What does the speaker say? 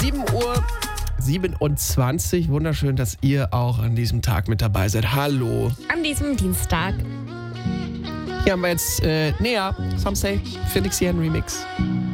7:27 Uhr. Wunderschön, dass ihr auch an diesem Tag mit dabei seid. Hallo. An diesem Dienstag. Hier haben wir jetzt Nea, Some Say, Felix Jan Remix.